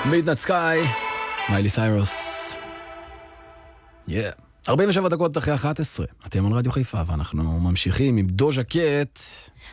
מידנייט סקאי, מיילי סיירוס. 47 דקות אחרי 11. אתם על רדיו חיפה, ואנחנו ממשיכים עם דוז'ה קט.